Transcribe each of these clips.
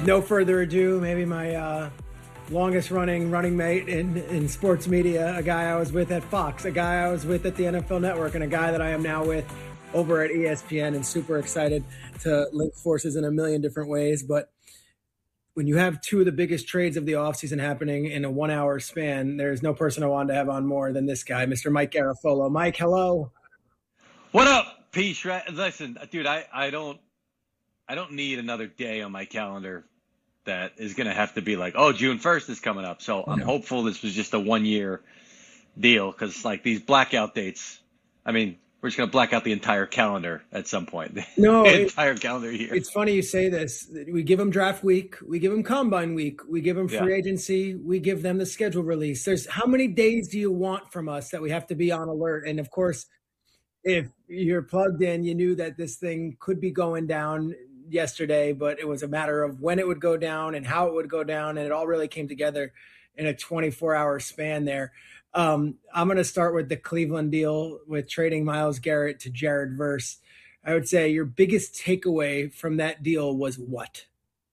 No further ado, maybe my longest running mate in sports media, a guy I was with at Fox, a guy I was with at the NFL Network, and a guy that I am now with over at ESPN, and super excited to link forces in a million different ways. But when you have two of the biggest trades of the offseason happening in a 1 hour span, there's no person I wanted to have on more than this guy, Mr. Mike Garafolo. Mike, hello. What up, P. Listen, dude, I don't need another day on my calendar that is going to have to be like, oh, June 1st is coming up. So I'm hopeful this was just a 1 year deal, because like these blackout dates, I mean, we're just going to black out the entire calendar at some point. No, the entire calendar year. It's funny you say this. We give them draft week. We give them combine week. We give them free agency. We give them the schedule release. There's how many days do you want from us that we have to be on alert? And of course, if you're plugged in, you knew that this thing could be going down yesterday, but it was a matter of when it would go down and how it would go down. And it all really came together in a 24-hour span there. I'm going to start with the Cleveland deal with trading Myles Garrett to Jared Verse. I would say your biggest takeaway from that deal was what?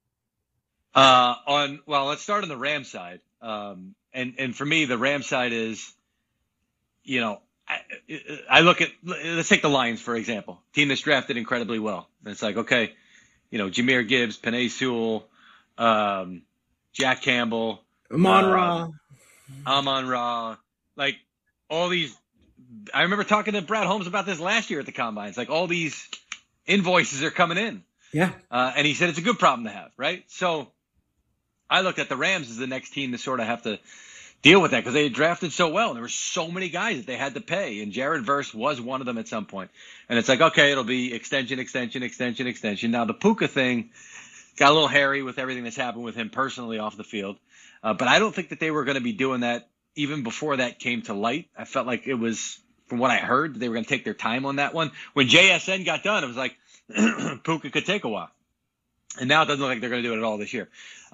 Let's start on the Ram side. And for me, the Ram side is, I look at, let's take the Lions, for example, team that's drafted incredibly well. And it's like, okay, Jahmyr Gibbs, Penei Sewell, Jack Campbell, Amon-Ra, like all these. I remember talking to Brad Holmes about this last year at the Combine. It's like all these invoices are coming in. Yeah. And he said it's a good problem to have, right? So I looked at the Rams as the next team to sort of have to deal with that, because they had drafted so well, and there were so many guys that they had to pay, and Jared Verse was one of them at some point. And it's like, okay, it'll be extension. Now the Puka thing got a little hairy with everything that's happened with him personally off the field, but I don't think that they were going to be doing that even before that came to light. I felt like it was, from what I heard, they were going to take their time on that one. When JSN got done, it was like Puka could take a while, and now it doesn't look like they're going to do it at all this year.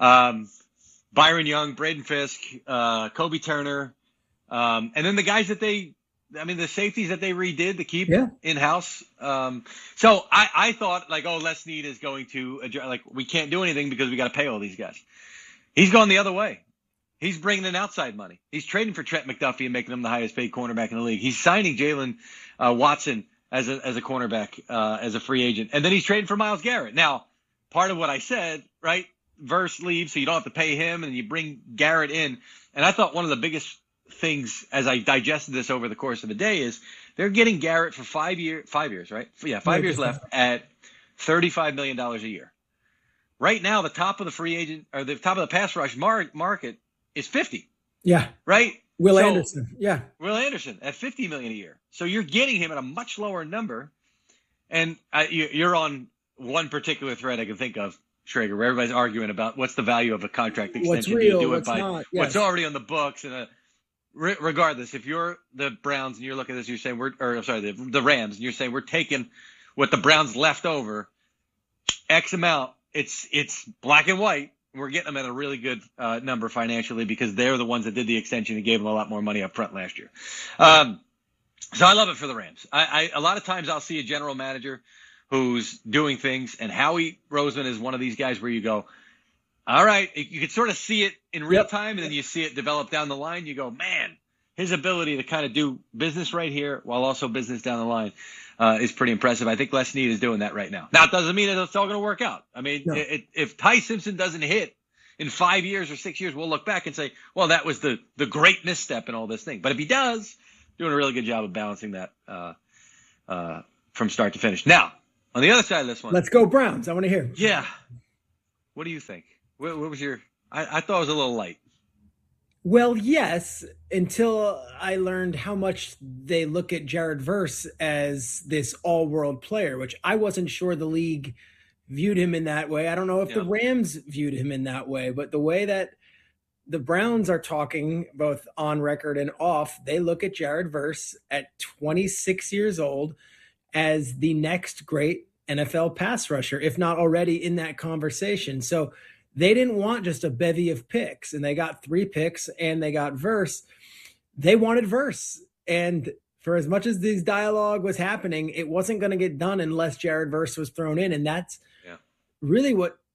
Byron Young, Braden Fisk, Kobe Turner, and then the guys that the safeties that they redid to keep in-house. So I thought, like, Les Snead is going to – like, we can't do anything because we got to pay all these guys. He's going the other way. He's bringing in outside money. He's trading for Trent McDuffie and making him the highest-paid cornerback in the league. He's signing Jalen Watson as a cornerback, as a free agent. And then he's trading for Myles Garrett. Now, part of what I said, right, Verse leaves, so you don't have to pay him, and you bring Garrett in. And I thought one of the biggest things as I digested this over the course of the day is they're getting Garrett for 5 years, right? Yeah, 5 years left at $35 million a year. Right now, the top of the free agent, or the top of the pass rush market is 50. Yeah. Right? Will Anderson. Yeah. Will Anderson at $50 million a year. So you're getting him at a much lower number. And you're on one particular thread I can think of, Schrager, where everybody's arguing about what's the value of a contract extension. What's real, do you do what's it by not, what's already on the books? And regardless, if you're the Browns and you're looking at this, you're saying the Rams, and you're saying we're taking what the Browns left over, X amount. It's black and white. We're getting them at a really good number financially, because they're the ones that did the extension and gave them a lot more money up front last year. So I love it for the Rams. I a lot of times I'll see a general manager who's doing things, and Howie Roseman is one of these guys where you go, all right, you can sort of see it in real time, and then you see it develop down the line. You go, man, his ability to kind of do business right here while also business down the line is pretty impressive. I think Les Snead is doing that right now. Now, it doesn't mean that it's all going to work out. I mean, if Ty Simpson doesn't hit in 5 years or 6 years, we'll look back and say, well, that was the great misstep in all this thing. But if he does, doing a really good job of balancing that from start to finish. Now, on the other side of this one. Let's go Browns. I want to hear. Yeah. What do you think? What was your – I thought it was a little light. Well, yes, until I learned how much they look at Jared Verse as this all-world player, which I wasn't sure the league viewed him in that way. I don't know if the Rams viewed him in that way, but the way that the Browns are talking, both on record and off, they look at Jared Verse at 26 years old as the next great NFL pass rusher, if not already in that conversation. So they didn't want just a bevy of picks, and they got 3 picks and they got Verse. They wanted Verse. And for as much as this dialogue was happening, it wasn't going to get done unless Jared Verse was thrown in. And that's really what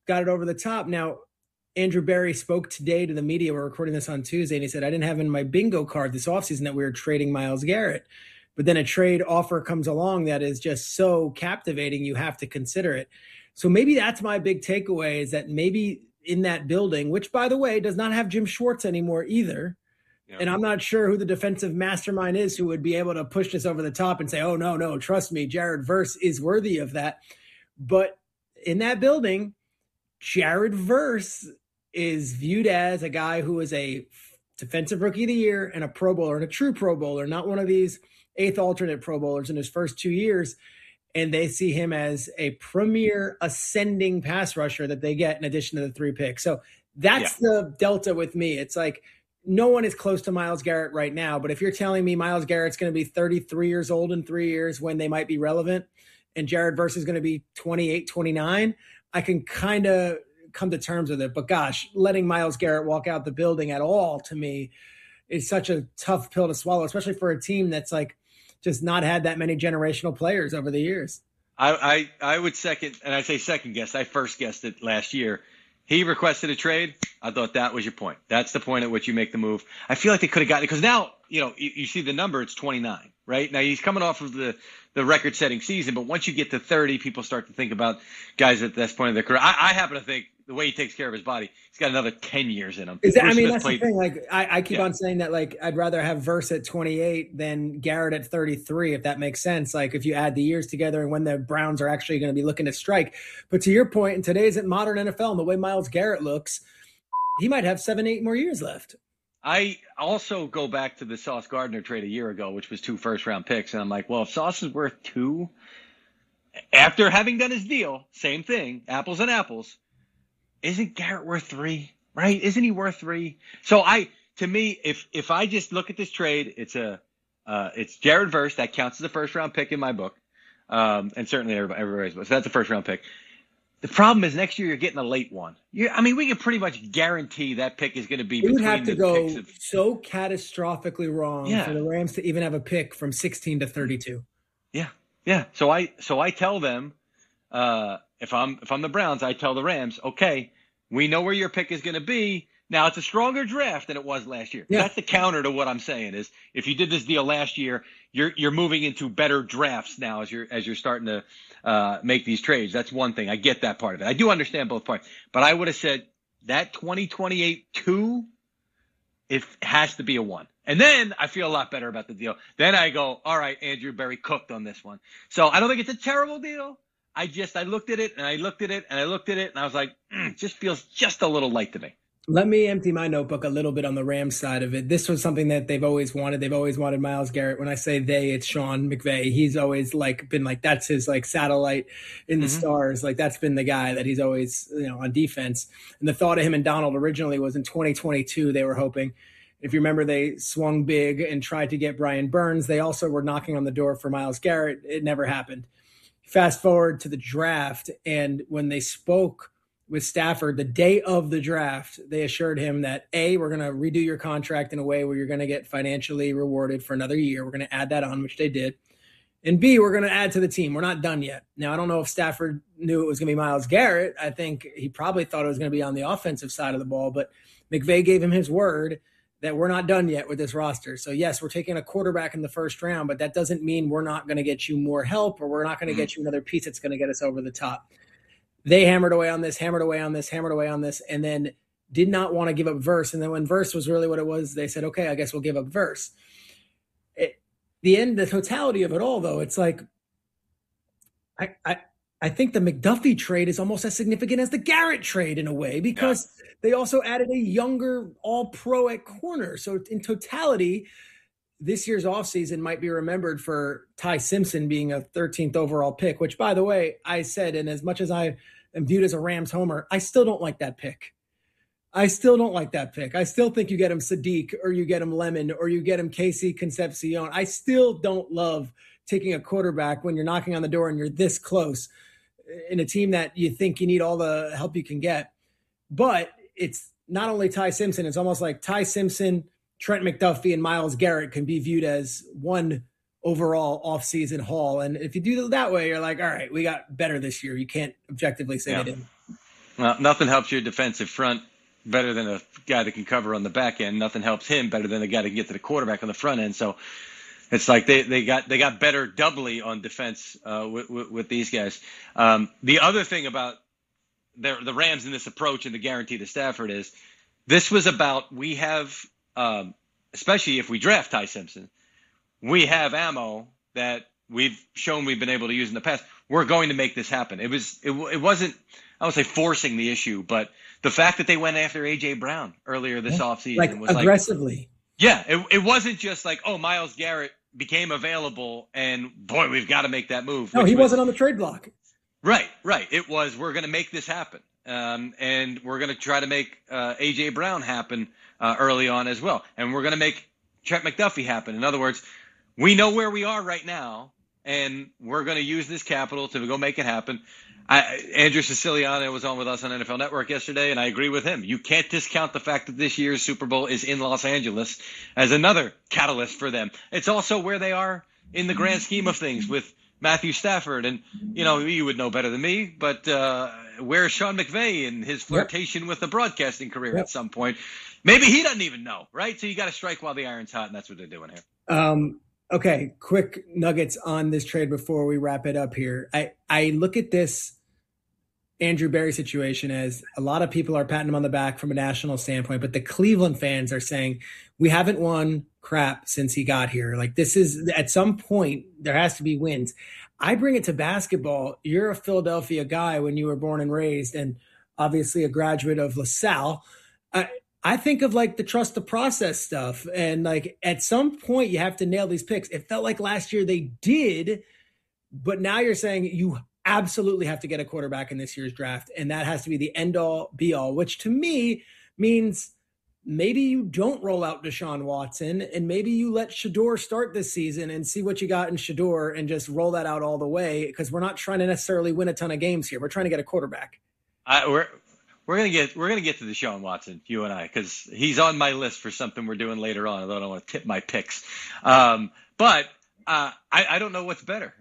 got it over the top. Now, Andrew Berry spoke today to the media. We're recording this on Tuesday, and he said, I didn't have in my bingo card this offseason that we were trading Myles Garrett. But then a trade offer comes along that is just so captivating, you have to consider it. So maybe that's my big takeaway, is that maybe in that building, which, by the way, does not have Jim Schwartz anymore either. Yeah. And I'm not sure who the defensive mastermind is who would be able to push this over the top and say, oh, no, trust me, Jared Verse is worthy of that. But in that building, Jared Verse is viewed as a guy who is a defensive rookie of the year and a Pro Bowler, and a true Pro Bowler, not one of these eighth alternate Pro Bowlers in his first 2 years. And they see him as a premier ascending pass rusher that they get in addition to the 3 picks. So that's the delta with me. It's like no one is close to Myles Garrett right now. But if you're telling me Myles Garrett's going to be 33 years old in 3 years when they might be relevant, and Jared Verse is going to be 28, 29, I can kind of come to terms with it. But gosh, letting Myles Garrett walk out the building at all, to me, is such a tough pill to swallow, especially for a team that's like just not had that many generational players over the years. I would second, and I say second guess, I first guessed it last year. He requested a trade. I thought that was your point. That's the point at which you make the move. I feel like they could have gotten it, because now, you see the number, it's 29, right? Now he's coming off of the record-setting season, but once you get to 30, people start to think about guys at this point of their career. I happen to think the way he takes care of his body, he's got another 10 years in him. That's the thing. Like I keep on saying that, like, I'd rather have Verse at 28 than Garrett at 33, if that makes sense. Like, if you add the years together and when the Browns are actually going to be looking to strike. But to your point, in today's modern NFL and the way Myles Garrett looks, he might have 7-8 more years left. I also go back to the Sauce Gardner trade a year ago, which was 2 first-round picks. And I'm like, well, if Sauce is worth 2, after having done his deal, same thing, apples and apples, isn't Garrett worth 3, right? Isn't he worth 3? So to me, if I just look at this trade, it's Jared Verse. That counts as a first-round pick in my book. And certainly everybody's book. So that's a first-round pick. The problem is next year you're getting a late one. We can pretty much guarantee that pick is going to be. It would have to go so catastrophically wrong for the Rams to even have a pick from 16 to 32. Yeah. So I tell them, if I'm the Browns, I tell the Rams, okay, we know where your pick is going to be. Now it's a stronger draft than it was last year. Yeah. That's the counter to what I'm saying is, if you did this deal last year, you're moving into better drafts now as you're starting to make these trades. That's one thing. I get that part of it. I do understand both parts, but I would have said that 2028 2, it has to be a 1. And then I feel a lot better about the deal. Then I go, all right, Andrew Berry cooked on this one. So I don't think it's a terrible deal. I looked at it and I looked at it and I looked at it and I was like, just feels just a little light to me. Let me empty my notebook a little bit on the Rams side of it. This was something that they've always wanted. They've always wanted Myles Garrett. When I say they, it's Sean McVay. He's always been that's his satellite in the stars. Like, that's been the guy that he's always, on defense. And the thought of him and Donald originally was in 2022, they were hoping. If you remember, they swung big and tried to get Brian Burns. They also were knocking on the door for Myles Garrett. It never happened. Fast forward to the draft, and when they spoke with Stafford the day of the draft, they assured him that, A, we're going to redo your contract in a way where you're going to get financially rewarded for another year. We're going to add that on, which they did. And B, we're going to add to the team. We're not done yet. Now, I don't know if Stafford knew it was going to be Myles Garrett. I think he probably thought it was going to be on the offensive side of the ball, but McVay gave him his word that we're not done yet with this roster. So, yes, we're taking a quarterback in the first round, but that doesn't mean we're not going to get you more help, or we're not going to get you another piece that's going to get us over the top. They hammered away on this, and then did not want to give up Verse. And then when Verse was really what it was, they said, okay, I guess we'll give up Verse. The totality of it all, though, it's like, I think the McDuffie trade is almost as significant as the Garrett trade in a way, because they also added a younger all-pro at corner. So in totality, this year's offseason might be remembered for Ty Simpson being a 13th overall pick, which, by the way, I said, and as much as I am viewed as a Rams homer, I still don't like that pick. I still think you get him Sadiq, or you get him Lemon, or you get him Casey Concepcion. I still don't love taking a quarterback when you're knocking on the door and you're this close in a team that you think you need all the help you can get. But it's not only Ty Simpson, it's almost like Ty Simpson, Trent McDuffie, and Myles Garrett can be viewed as one overall offseason haul. And if you do it that way, you're like, all right, we got better this year. You can't objectively say they didn't. Nothing helps your defensive front better than a guy that can cover on the back end. Nothing helps him better than a guy that can get to the quarterback on the front end. So it's like they got better doubly on defense with these guys. The other thing about the Rams in this approach and the guarantee to Stafford is this was about we have, especially if we draft Ty Simpson, we have ammo that we've shown we've been able to use in the past. We're going to make this happen. It wasn't, I would say, forcing the issue, but the fact that they went after A.J. Brown earlier this offseason was aggressively. It wasn't just like, oh, Myles Garrett became available and boy, we've got to make that move. No, he wasn't on the trade block. Right. It was, we're going to make this happen. And we're going to try to make A.J. Brown happen early on as well. And we're going to make Trent McDuffie happen. In other words, we know where we are right now, and we're going to use this capital to go make it happen. Andrew Siciliano was on with us on NFL Network yesterday, and I agree with him. You can't discount the fact that this year's Super Bowl is in Los Angeles as another catalyst for them. It's also where they are in the grand scheme of things with Matthew Stafford. And, you would know better than me, but where's Sean McVay and his flirtation with the broadcasting career at some point? Maybe he doesn't even know, right? So you got to strike while the iron's hot, and that's what they're doing here. Okay, quick nuggets on this trade before we wrap it up here. I look at this Andrew Berry situation as a lot of people are patting him on the back from a national standpoint, but the Cleveland fans are saying we haven't won crap since he got here. Like, this is, at some point, there has to be wins. I bring it to basketball. You're a Philadelphia guy when you were born and raised, and obviously a graduate of LaSalle. I think of like the trust the process stuff. And like at some point you have to nail these picks. It felt like last year they did, but now you're saying you absolutely have to get a quarterback in this year's draft. And that has to be the end all be all, which to me means maybe you don't roll out Deshaun Watson and maybe you let Shedeur start this season and see what you got in Shedeur and just roll that out all the way. Because we're not trying to necessarily win a ton of games here. We're trying to get a quarterback. We're gonna get to Deshaun Watson, you and I, because he's on my list for something we're doing later on. Although I don't want to tip my picks, but I don't know what's better.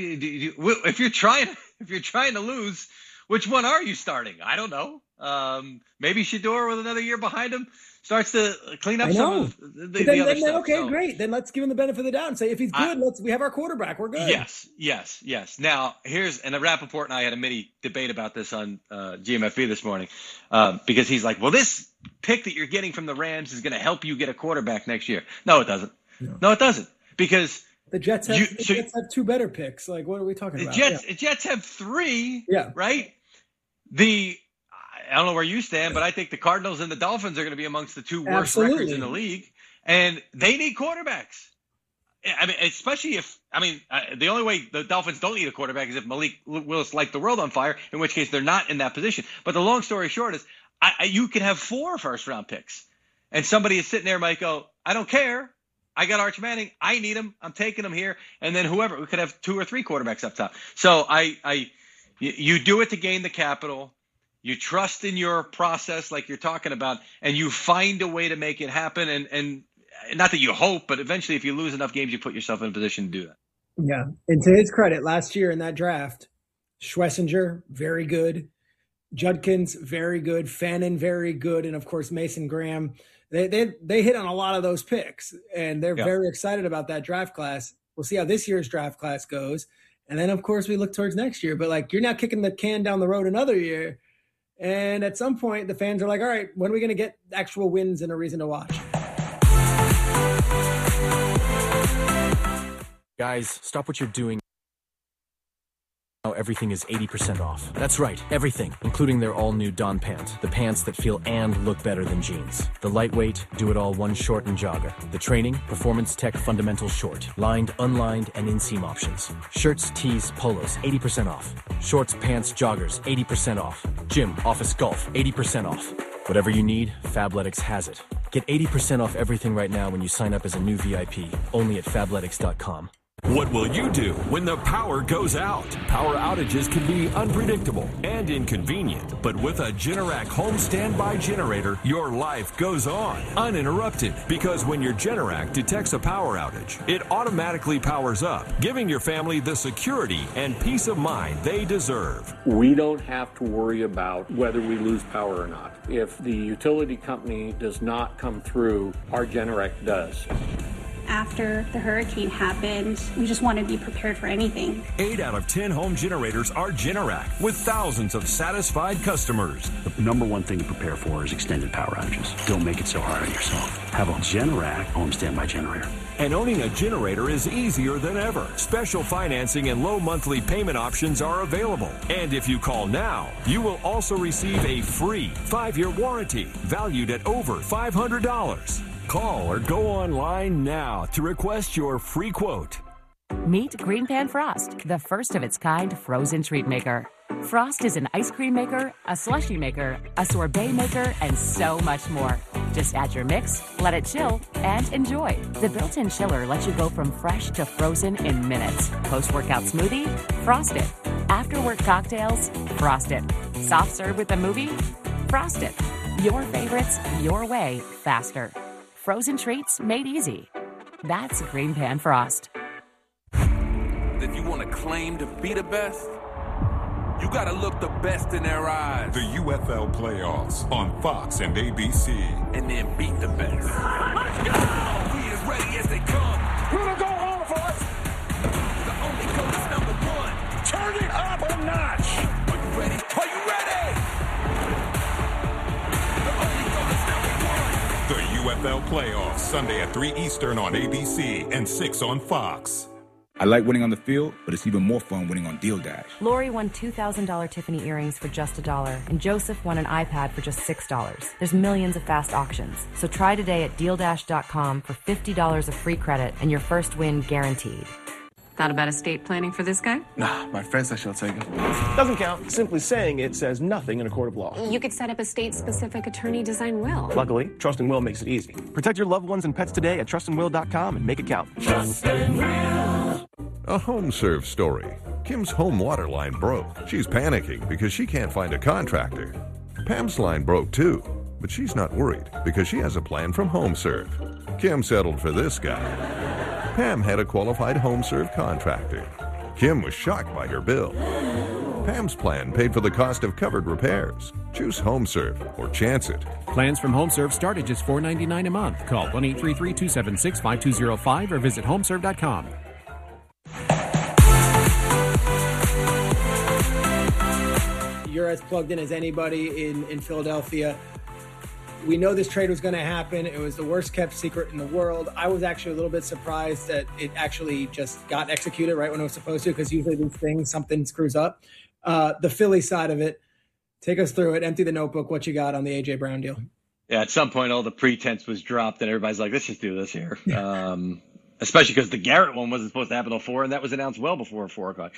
If you're trying to lose, which one are you starting? I don't know. Maybe Shedeur with another year behind him starts to clean up some of the other stuff. Okay, great. Then let's give him the benefit of the doubt and say if he's good, we have our quarterback. We're good. Yes. Now, Rappaport and I had a mini debate about this on GMFB this morning because he's like, well, this pick that you're getting from the Rams is going to help you get a quarterback next year. No, it doesn't. No, it doesn't. Because the Jets have two better picks. Like, what are we talking about? The Jets have three, right? I don't know where you stand, but I think the Cardinals and the Dolphins are going to be amongst the two worst records in the league, and they need quarterbacks. I mean, especially the only way the Dolphins don't need a quarterback is if Malik Willis light the world on fire, in which case they're not in that position. But the long story short is you can have 4 first-round picks, and somebody is sitting there and might go, I don't care. I got Arch Manning. I need him. I'm taking him here. And then we could have 2 or 3 quarterbacks up top. So you do it to gain the capital. You trust in your process like you're talking about, and you find a way to make it happen. And not that you hope, but eventually if you lose enough games, you put yourself in a position to do that. Yeah. And to his credit, last year in that draft, Schlesinger, very good. Judkins, very good. Fannin, very good. And, of course, Mason Graham. They hit on a lot of those picks, and they're very excited about that draft class. We'll see how this year's draft class goes. And then, of course, we look towards next year. But, like, you're now kicking the can down the road another year. And at some point, the fans are like, all right, when are we going to get actual wins and a reason to watch? Guys, stop what you're doing. Now everything is 80% off. That's right, everything, including their all-new Don pant. The pants that feel and look better than jeans. The lightweight, do-it-all one short and jogger. The training, performance tech fundamental short. Lined, unlined, and inseam options. Shirts, tees, polos, 80% off. Shorts, pants, joggers, 80% off. Gym, office, golf, 80% off. Whatever you need, Fabletics has it. Get 80% off everything right now when you sign up as a new VIP, only at Fabletics.com. What will you do when the power goes out? Power outages can be unpredictable and inconvenient, but with a Generac home standby generator, your life goes on uninterrupted, because when your Generac detects a power outage, it automatically powers up, giving your family the security and peace of mind they deserve. We don't have to worry about whether we lose power or not. If the utility company does not come through, our Generac does. After the hurricane happened, we just wanted to be prepared for anything. 8 out of 10 home generators are Generac, with thousands of satisfied customers. The number one thing to prepare for is extended power outages. Don't make it so hard on yourself. Have a Generac home standby generator. And owning a generator is easier than ever. Special financing and low monthly payment options are available. And if you call now, you will also receive a free 5-year warranty valued at over $500. Call or go online now to request your free quote. Meet Green Pan Frost, the first of its kind frozen treat maker. Frost is an ice cream maker, a slushie maker, a sorbet maker, and so much more. Just add your mix, let it chill, and enjoy. The built-in chiller lets you go from fresh to frozen in minutes. Post-workout smoothie? Frost it. After-work cocktails? Frost it. Soft serve with a movie? Frost it. Your favorites, your way, faster. Frozen treats made easy. That's Green Pan Frost. If you want to claim to be the best, you got to look the best in their eyes. The UFL playoffs on Fox and ABC. And then beat the best. Let's go! We as ready as they come. We're going to go home for us. The only coach is #1. Turn it up a notch. Are you ready? Are you ready? The only coach is #1. The UFL playoffs, Sunday at 3 Eastern on ABC and 6 on Fox. I like winning on the field, but it's even more fun winning on Deal Dash. Lori won $2,000 Tiffany earrings for just $1, and Joseph won an iPad for just $6. There's millions of fast auctions. So try today at DealDash.com for $50 of free credit and your first win guaranteed. Thought about estate planning for this guy? Nah, my friend says she'll take it. Doesn't count. Simply saying it says nothing in a court of law. You could set up a state-specific attorney design will. Luckily, Trust and Will makes it easy. Protect your loved ones and pets today at trustandwill.com and make it count. Trust and Will. A HomeServe story. Kim's home water line broke. She's panicking because she can't find a contractor. Pam's line broke too, but she's not worried because she has a plan from HomeServe. Kim settled for this guy. Pam had a qualified HomeServe contractor. Kim was shocked by her bill. Pam's plan paid for the cost of covered repairs. Choose HomeServe or chance it. Plans from HomeServe start at just $4.99 a month. Call 1-833-276-5205 or visit homeserve.com. You're as plugged in as anybody in Philadelphia. We know this trade was going to happen. It was the worst kept secret in the world. I was actually a little bit surprised that it actually just got executed right when it was supposed to, because usually these things, something screws up. The Philly side of it, take us through it. Empty the notebook. What you got on the A.J. Brown deal? Yeah, at some point, all the pretense was dropped, and everybody's like, let's just do this here. Especially because the Garrett one wasn't supposed to happen till 4, and that was announced well before 4 o'clock.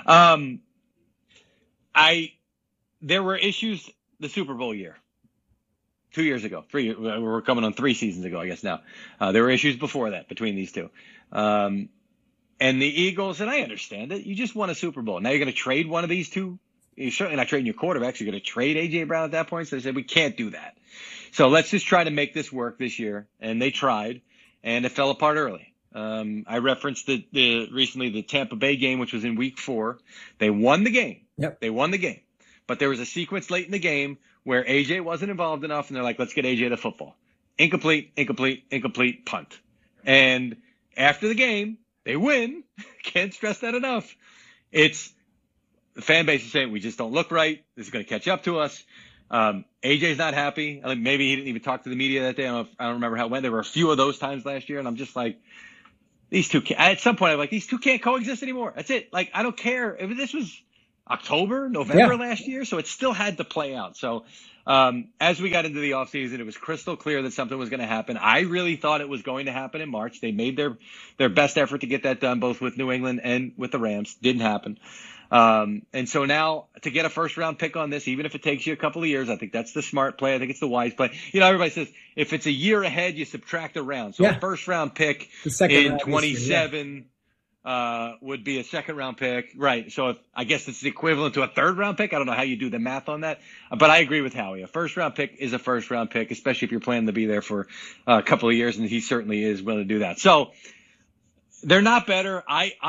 There were issues the Super Bowl year. 2 years ago, we're coming on 3 seasons ago, I guess now. There were issues before that between these two. And the Eagles, and I understand it, you just won a Super Bowl. Now you're going to trade one of these two? You're certainly not trading your quarterbacks. You're going to trade A.J. Brown at that point? So they said, we can't do that. So let's just try to make this work this year. And they tried, and it fell apart early. I referenced recently the Tampa Bay game, which was in week 4. They won the game. Yep. They won the game. But there was a sequence late in the game where AJ wasn't involved enough, and they're like, let's get AJ the football. Incomplete, punt. And after the game, they win. Can't stress that enough. It's the fan base is saying, we just don't look right. This is going to catch up to us. AJ's not happy. I mean, maybe he didn't even talk to the media that day. I don't remember how it went. There were a few of those times last year, and I'm just like, these two can't. At some point, I'm like, these two can't coexist anymore. That's it. Like, I don't care if this was October, November last year, so it still had to play out. So as we got into the offseason, it was crystal clear that something was going to happen. I really thought it was going to happen in March. They made their best effort to get that done, both with New England and with the Rams. Didn't happen. And so now to get a first-round pick on this, even if it takes you a couple of years, I think that's the smart play. I think it's the wise play. You know, everybody says if it's a year ahead, you subtract a round. So a first-round pick in 27 would be a second-round pick. Right. So I guess it's the equivalent to a third-round pick. I don't know how you do the math on that. But I agree with Howie. A first-round pick is a first-round pick, especially if you're planning to be there for a couple of years, and he certainly is willing to do that. So they're not better.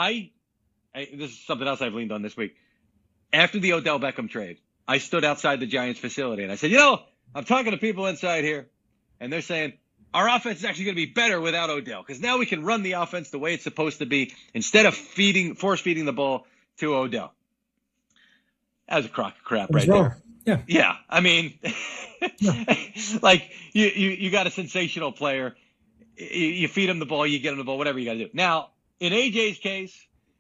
This is something else I've leaned on this week. After the Odell Beckham trade, I stood outside the Giants facility, and I said, I'm talking to people inside here, and they're saying, our offense is actually going to be better without Odell because now we can run the offense the way it's supposed to be instead of force feeding the ball to Odell. That was a crock of crap right there. Yeah. I mean, like you got a sensational player. You feed him the ball, you get him the ball, whatever you got to do. Now, in AJ's case,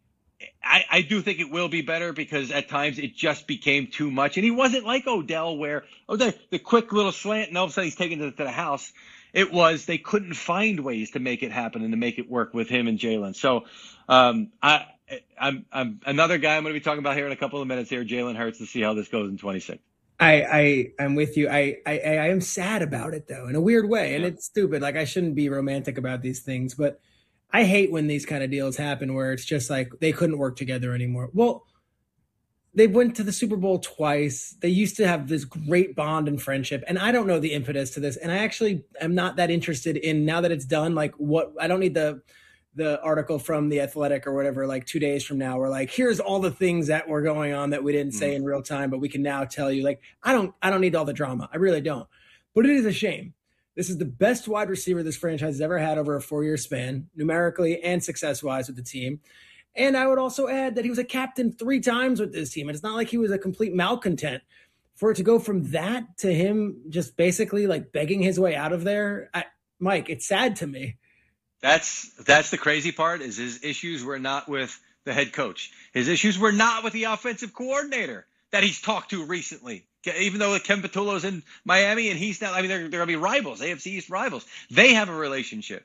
I do think it will be better because at times it just became too much. And he wasn't like Odell where the quick little slant and all of a sudden he's taking it to the house. It was they couldn't find ways to make it happen and to make it work with him and Jalen. So I'm another guy I'm going to be talking about here in a couple of minutes here, Jalen Hurts, to see how this goes in 26. I'm with you. I am sad about it though, in a weird way. And it's stupid. Like I shouldn't be romantic about these things, but I hate when these kind of deals happen where it's just like they couldn't work together anymore. Well, they went to the Super Bowl twice. They used to have this great bond and friendship. And I don't know the impetus to this. And I actually am not that interested in, now that it's done, like what, I don't need the article from The Athletic or whatever, like 2 days from now, where like, here's all the things that were going on that we didn't say in real time, but we can now tell you. Like, I don't need all the drama. I really don't. But it is a shame. This is the best wide receiver this franchise has ever had over a 4-year span, numerically and success-wise with the team. And I would also add that he was a captain 3 times with this team. And it's not like he was a complete malcontent. For it to go from that to him just basically like begging his way out of there, Mike, it's sad to me. That's the crazy part is his issues were not with the head coach. His issues were not with the offensive coordinator that he's talked to recently. Even though Kevin Patullo's in Miami and he's not, I mean, they're going to be rivals, AFC East rivals. They have a relationship.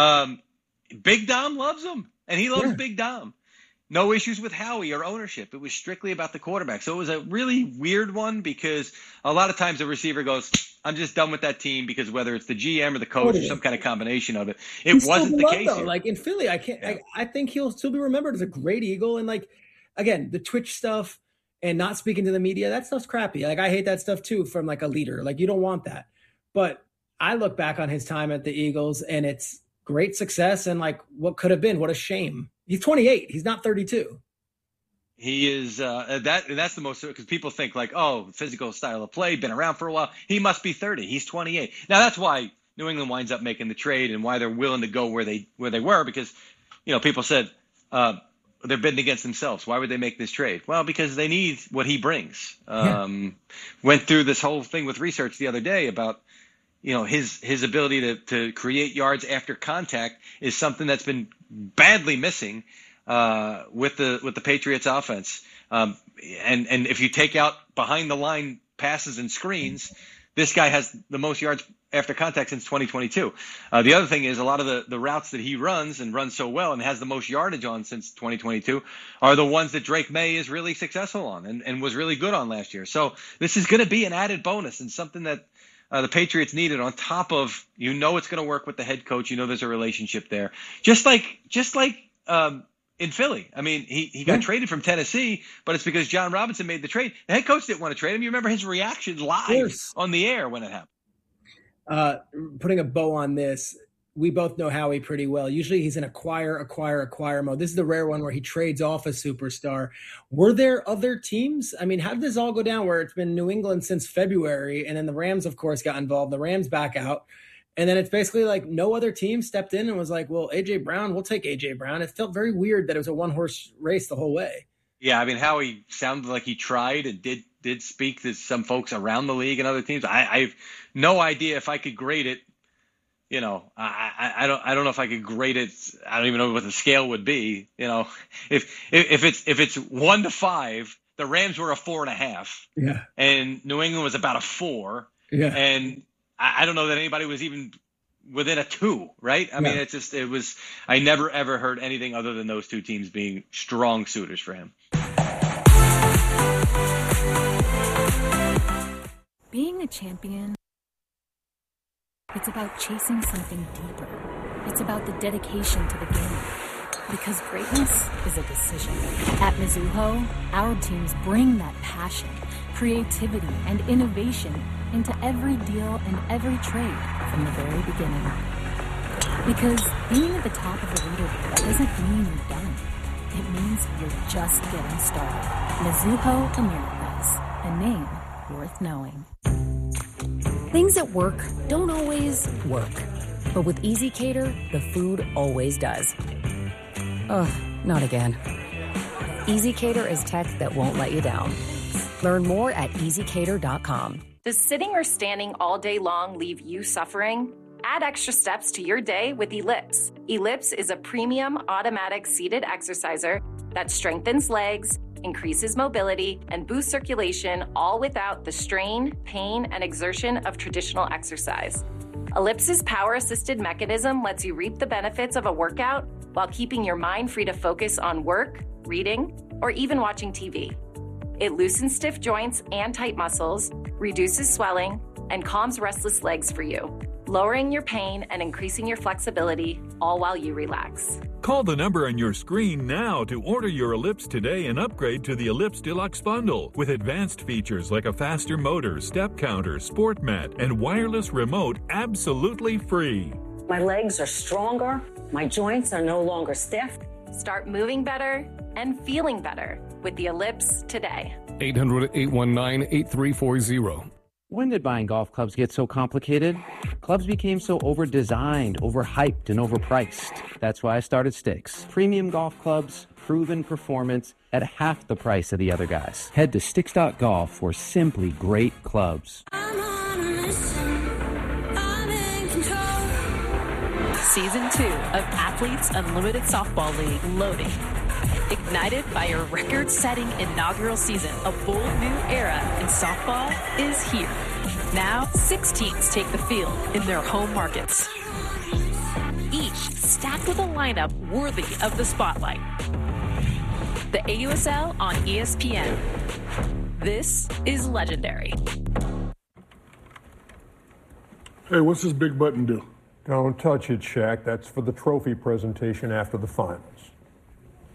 Big Dom loves him, and he loves Big Dom. No issues with Howie or ownership. It was strictly about the quarterback. So it was a really weird one because a lot of times the receiver goes, I'm just done with that team because whether it's the GM or the coach or some kind of combination of it, it wasn't the case. Though. Like in Philly, I think he'll still be remembered as a great Eagle. And like, again, the Twitch stuff and not speaking to the media, that stuff's crappy. Like I hate that stuff too from like a leader. Like you don't want that. But I look back on his time at the Eagles and it's great success and like what could have been. What a shame. He's 28. He's not 32. He is that's the most, because people think like, oh, physical style of play, been around for a while. He must be 30. He's 28. Now that's why New England winds up making the trade and why they're willing to go where they were because, people said they're bidding against themselves. Why would they make this trade? Well, because they need what he brings. Went through this whole thing with research the other day about his ability to create yards after contact is something that's been badly missing with the Patriots offense. And if you take out behind the line passes and screens, this guy has the most yards after contact since 2022. The other thing is a lot of the routes that he runs and runs so well and has the most yardage on since 2022 are the ones that Drake May is really successful on and was really good on last year. So this is going to be an added bonus and something that the Patriots needed on top of, it's going to work with the head coach. There's a relationship there. Just like in Philly. I mean, he got traded from Tennessee, but it's because John Robinson made the trade. The head coach didn't want to trade him. You remember his reaction live on the air when it happened. Putting a bow on this, we both know Howie pretty well. Usually he's in acquire mode. This is the rare one where he trades off a superstar. Were there other teams? I mean, how did this all go down where it's been New England since February and then the Rams, of course, got involved. The Rams back out. And then it's basically like no other team stepped in and was like, well, A.J. Brown, we'll take A.J. Brown. It felt very weird that it was a one-horse race the whole way. Yeah, I mean, Howie sounded like he tried and did speak to some folks around the league and other teams. I have no idea if I could grade it. I don't know if I could grade it. I don't even know what the scale would be. If it's 1 to 5, the Rams were a 4.5. Yeah. And New England was about a 4. Yeah. And I don't know that anybody was even within a 2, right? I mean, I never ever heard anything other than those two teams being strong suitors for him. Being a champion, it's about chasing something deeper. It's about the dedication to the game. Because greatness is a decision. At Mizuho, our teams bring that passion, creativity, and innovation into every deal and every trade from the very beginning. Because being at the top of the leaderboard doesn't mean you're done. It means you're just getting started. Mizuho Americas, a name worth knowing. Things at work don't always work. But with EasyCater, the food always does. Ugh, not again. EasyCater is tech that won't let you down. Learn more at easycater.com. Does sitting or standing all day long leave you suffering? Add extra steps to your day with Ellipse. Ellipse is a premium automatic seated exerciser that strengthens legs, increases mobility, and boosts circulation, all without the strain, pain, and exertion of traditional exercise. Ellipse's power-assisted mechanism lets you reap the benefits of a workout while keeping your mind free to focus on work, reading, or even watching TV. It loosens stiff joints and tight muscles, reduces swelling, and calms restless legs for you, lowering your pain and increasing your flexibility, all while you relax. Call the number on your screen now to order your Ellipse today and upgrade to the Ellipse Deluxe Bundle with advanced features like a faster motor, step counter, sport mat, and wireless remote absolutely free. My legs are stronger. My joints are no longer stiff. Start moving better and feeling better with the Ellipse today. 800-819-8340. When did buying golf clubs get so complicated? Clubs became so over-designed, overhyped, and overpriced. That's why I started Sticks. Premium golf clubs, proven performance at half the price of the other guys. Head to Sticks.golf for simply great clubs. Season 2 of Athletes Unlimited Softball League loading. Ignited by a record-setting inaugural season, a bold new era in softball is here. Now, 6 teams take the field in their home markets, each stacked with a lineup worthy of the spotlight. The AUSL on ESPN. This is legendary. Hey, what's this big button do? Don't touch it, Shaq. That's for the trophy presentation after the finals.